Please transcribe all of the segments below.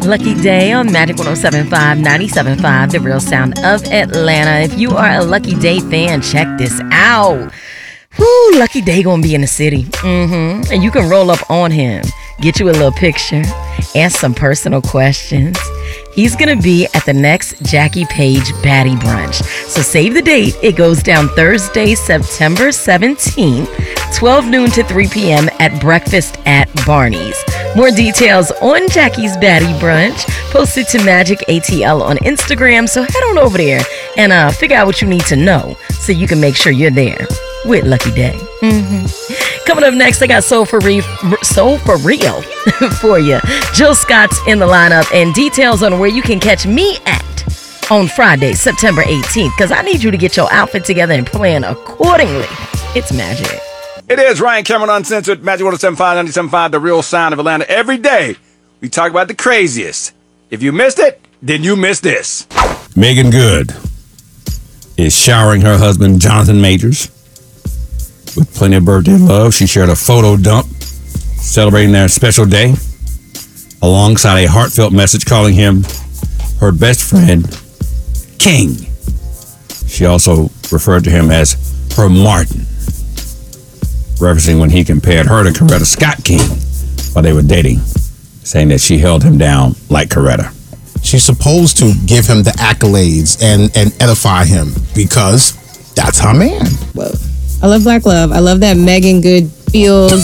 Lucky Day on Magic 107.5, 97.5, the real sound of Atlanta. If you are a Lucky Day fan, check this out. Woo, Lucky Day gonna be in the city. And you can roll up on him, get you a little picture, ask some personal questions. He's gonna be at the next Jackie Page Baddie Brunch. So save the date. It goes down Thursday, September 17th, 12 noon to 3 p.m. at Breakfast at Barney's. More details on Jackie's Baddie Brunch posted to Magic ATL on Instagram. So head on over there and figure out what you need to know so you can make sure you're there with Lucky Day. Coming up next, I got Soul for Real for you. Jill Scott's in the lineup and details on where you can catch me at on Friday, September 18th, because I need you to get your outfit together and plan accordingly. It's Magic. It is Ryan Cameron Uncensored, Magic 107.5, 97.5, the real sound of Atlanta. Every day, we talk about the craziest. If you missed it, then you missed this. Megan Good is showering her husband, Jonathan Majors, with plenty of birthday love. She shared a photo dump celebrating their special day alongside a heartfelt message calling him her best friend, King. She also referred to him as her Martin, referencing when he compared her to Coretta Scott King while they were dating, saying that she held him down like Coretta. She's supposed to give him the accolades and edify him because that's her man. Well, I love Black Love. I love that Megan Good feels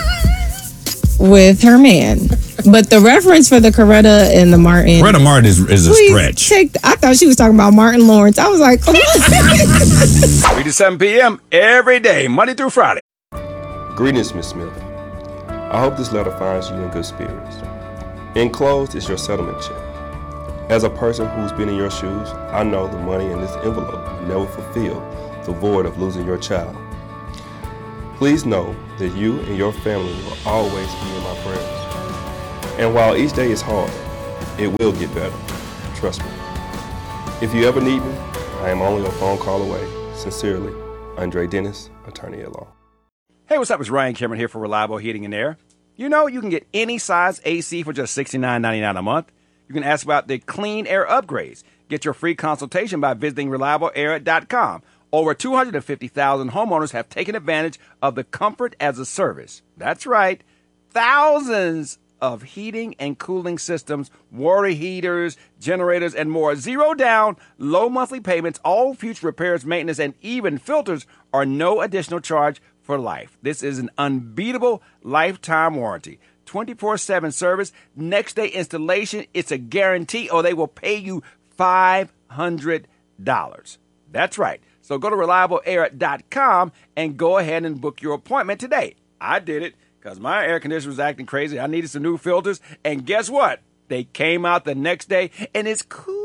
with her man. But the reference for the Coretta and the Martin. Coretta Martin is a stretch. I thought she was talking about Martin Lawrence. I was like, come on. 3 to 7 p.m. every day, Monday through Friday. Greetings, Miss Smith. I hope this letter finds you in good spirits. Enclosed is your settlement check. As a person who's been in your shoes, I know the money in this envelope will never fulfill the void of losing your child. Please know that you and your family will always be in my prayers. And while each day is hard, it will get better. Trust me. If you ever need me, I am only a phone call away. Sincerely, Andre Dennis, attorney at law. Hey, what's up? It's Ryan Cameron here for Reliable Heating and Air. You know, you can get any size AC for just $69.99 a month. You can ask about the clean air upgrades. Get your free consultation by visiting ReliableAir.com. Over 250,000 homeowners have taken advantage of the comfort as a service. That's right. Thousands of heating and cooling systems, water heaters, generators, and more. Zero down, low monthly payments, all future repairs, maintenance, and even filters are no additional charge for life. This is an unbeatable lifetime warranty. 24/7 service, next day installation. It's a guarantee, or they will pay you $500. That's right. So go to ReliableAir.com and go ahead and book your appointment today. I did it because my air conditioner was acting crazy. I needed some new filters. And guess what? They came out the next day, and it's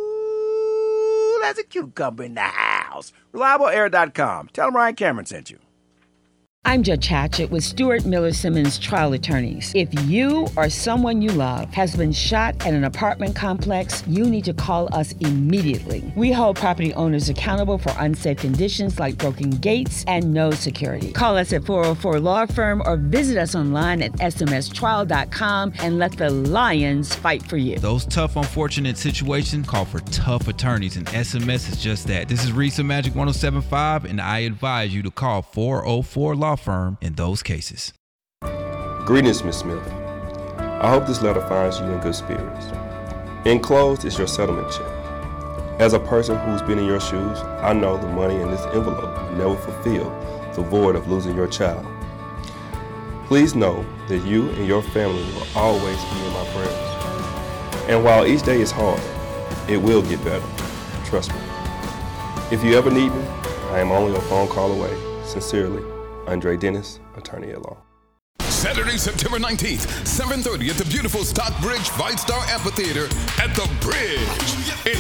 cool as a cucumber in the house. ReliableAir.com. Tell them Ryan Cameron sent you. I'm Judge Hatchett with Stuart Miller Simmons Trial Attorneys. If you or someone you love has been shot at an apartment complex, you need to call us immediately. We hold property owners accountable for unsafe conditions like broken gates and no security. Call us at 404 Law Firm or visit us online at smstrial.com and let the lions fight for you. Those tough, unfortunate situations call for tough attorneys, and SMS is just that. This is Reese of Magic 107.5, and I advise you to call 404 Law Firm in those cases. Greetings, Miss Smith. I hope this letter finds you in good spirits. Enclosed is your settlement check. As a person who's been in your shoes, I know the money in this envelope will never fulfill the void of losing your child. Please know that you and your family will always be in my prayers. And while each day is hard, it will get better. Trust me. If you ever need me, I am only a phone call away. Sincerely, Andre Dennis, attorney at law. Saturday, September 19th, 7:30 at the beautiful Stockbridge Fight Star Amphitheater at the Bridge.